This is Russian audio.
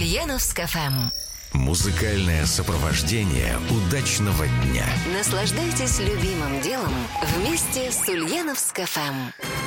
Ульяновск ФМ. Музыкальное сопровождение удачного дня. Наслаждайтесь любимым делом вместе с Ульяновск ФМ.